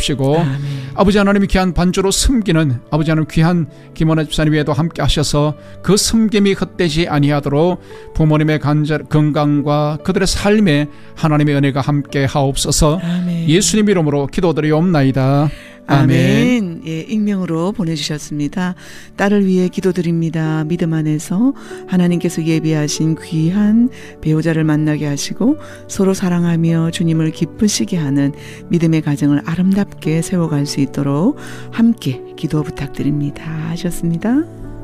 주시옵시고 아멘. 아버지 하나님이 귀한 반주로 섬기는 아버지 하나님 귀한 김원혜 집사님 외에도 함께 하셔서 그 섬김이 헛되지 아니하도록 부모님의 건강과 그들의 삶에 하나님의 은혜가 함께 하옵소서. 아멘. 예수님 이름으로 기도드리옵나이다. 아멘. 예, 익명으로 보내주셨습니다. 딸을 위해 기도드립니다. 믿음 안에서 하나님께서 예비하신 귀한 배우자를 만나게 하시고 서로 사랑하며 주님을 기쁘시게 하는 믿음의 가정을 아름답게 세워갈 수 있도록 함께 기도 부탁드립니다 하셨습니다.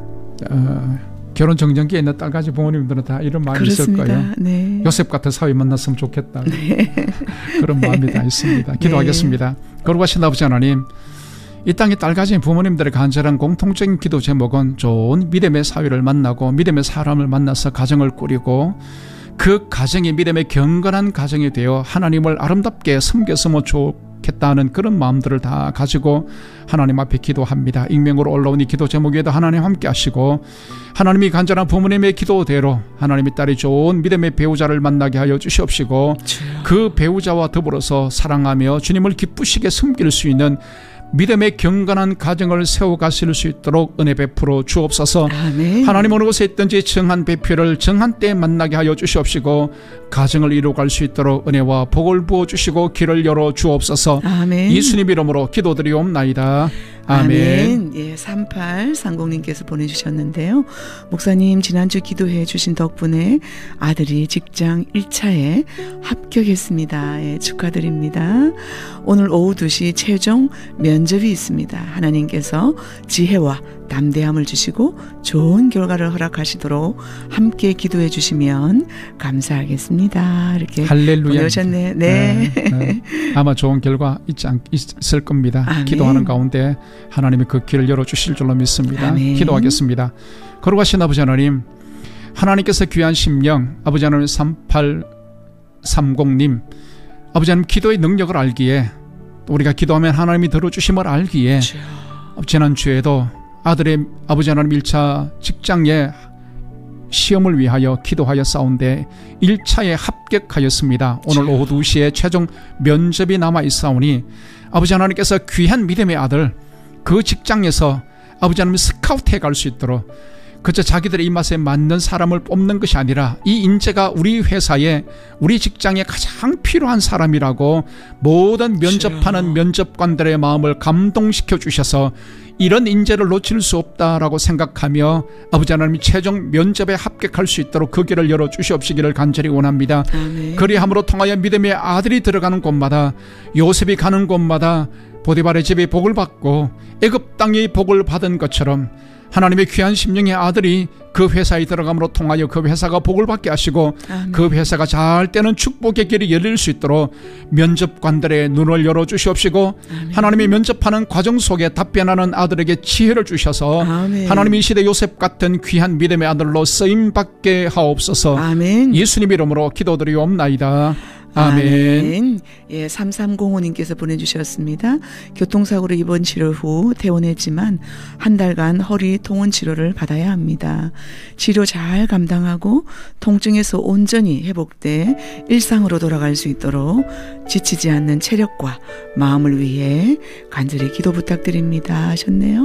결혼 정전기에 있는 딸까지 부모님들은 다 이런 마음이 그렇습니다. 있을 거예요. 네. 요셉 같은 사위 만났으면 좋겠다. 네. 그런 마음이 다 있습니다. 기도하겠습니다. 거룩하신 아버지 하나님, 이 땅의 딸 가진 부모님들의 간절한 공통적인 기도 제목은 좋은 믿음의 사위를 만나고 믿음의 사람을 만나서 가정을 꾸리고 그 가정이 믿음의 경건한 가정이 되어 하나님을 아름답게 섬겼으면 좋겠다는 그런 마음들을 다 가지고 하나님 앞에 기도합니다. 익명으로 올라온 이 기도 제목에도 하나님 함께 하시고 하나님이 간절한 부모님의 기도대로 하나님의 딸이 좋은 믿음의 배우자를 만나게 하여 주시옵시고 그 배우자와 더불어서 사랑하며 주님을 기쁘시게 섬길 수 있는 믿음의 경건한 가정을 세워가실 수 있도록 은혜 베풀어 주옵소서. 아멘. 하나님 어느 곳에 있든지 정한 배필을 정한 때에 만나게 하여 주시옵시고 가정을 이루어갈 수 있도록 은혜와 복을 부어주시고 길을 열어 주옵소서. 아멘. 예수님 이름으로 기도드리옵나이다. 아멘. 예, 3830님께서 보내주셨는데요. 목사님, 지난주 기도해 주신 덕분에 아들이 직장 1차에 합격했습니다. 예, 축하드립니다. 오늘 오후 2시 최종 면접이 있습니다. 하나님께서 지혜와 담대함을 주시고 좋은 결과를 허락하시도록 함께 기도해 주시면 감사하겠습니다. 이렇게 할렐루야. 보내셨네. 네. 네. 아마 좋은 결과 있을 겁니다. 아멘. 기도하는 가운데 하나님이 그 길을 열어주실 줄로 믿습니다. 아멘. 기도하겠습니다. 거룩하신 아버지 하나님, 하나님께서 귀한 심령 아버지 하나님 3830님 아버지 하나님 기도의 능력을 알기에 우리가 기도하면 하나님이 들어주심을 알기에 지난주에도 아들의 아버지 하나님 1차 직장에 시험을 위하여 기도하여 싸운데 1차에 합격하였습니다. 오늘 오후 2시에 최종 면접이 남아있사오니 아버지 하나님께서 귀한 믿음의 아들 그 직장에서 아버지 하나님 스카우트해 갈 수 있도록 그저 자기들의 입맛에 맞는 사람을 뽑는 것이 아니라 이 인재가 우리 회사에 우리 직장에 가장 필요한 사람이라고 모든 면접하는 면접관들의 마음을 감동시켜 주셔서 이런 인재를 놓칠 수 없다라고 생각하며 아버지 하나님이 최종 면접에 합격할 수 있도록 그 길을 열어주시옵시기를 간절히 원합니다. 아멘. 그리함으로 통하여 믿음의 아들이 들어가는 곳마다 요셉이 가는 곳마다 보디발의 집이 복을 받고 애굽 땅이 복을 받은 것처럼 하나님의 귀한 심령의 아들이 그 회사에 들어감으로 통하여 그 회사가 복을 받게 하시고 아멘. 그 회사가 잘 되는 축복의 길이 열릴 수 있도록 면접관들의 눈을 열어주시옵시고 아멘. 하나님이 면접하는 과정 속에 답변하는 아들에게 지혜를 주셔서 아멘. 하나님이 이 시대 요셉 같은 귀한 믿음의 아들로 쓰임받게 하옵소서. 아멘. 예수님 이름으로 기도드리옵나이다. 아멘. 예, 3305님께서 보내주셨습니다. 교통사고로 입원 치료 후 퇴원했지만 한 달간 허리 통원 치료를 받아야 합니다. 치료 잘 감당하고 통증에서 온전히 회복돼 일상으로 돌아갈 수 있도록 지치지 않는 체력과 마음을 위해 간절히 기도 부탁드립니다 하셨네요.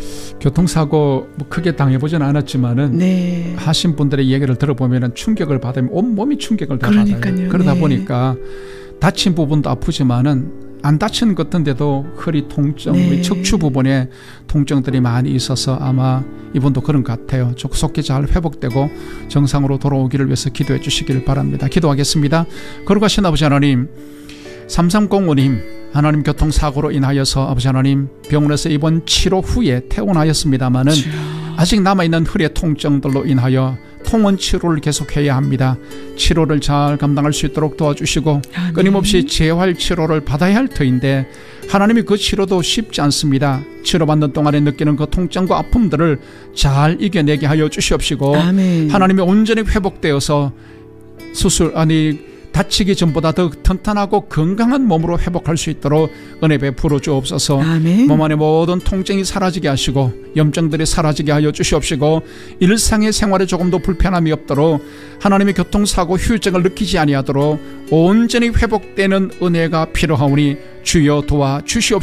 교통사고 크게 당해보진 않았지만은 네. 하신 분들의 얘기를 들어보면 충격을 받으면 온몸이 충격을 다 받아요. 그러다 네. 보니까 다친 부분도 아프지만은 안 다친 것 같은데도 허리 통증, 네. 척추 부분에 통증들이 많이 있어서 아마 이분도 그런 것 같아요. 속히 잘 회복되고 정상으로 돌아오기를 위해서 기도해 주시기를 바랍니다. 기도하겠습니다. 거룩하신 아버지 하나님, 3305님 하나님 교통사고로 인하여서 아버지 하나님 병원에서 입원 치료 후에 퇴원하였습니다마는 아직 남아있는 허리의 통증들로 인하여 통원 치료를 계속해야 합니다. 치료를 잘 감당할 수 있도록 도와주시고 아멘. 끊임없이 재활 치료를 받아야 할 터인데 하나님이 그 치료도 쉽지 않습니다. 치료받는 동안에 느끼는 그 통증과 아픔들을 잘 이겨내게 하여 주시옵시고 아멘. 하나님이 온전히 회복되어서 다치기 전보다 더 튼튼하고 건강한 몸으로 회복할 수 있도록 은혜 베풀어 주옵소서. 아멘. 몸 안에 모든 통증이 사라지게 하시고 염증들이 사라지게 하여 주시옵시고 일상의 생활에 조금도 불편함이 없도록 하나님의 교통사고 후유증을 느끼지 아니하도록 온전히 회복되는 은혜가 필요하오니 주여 도와주시옵소서.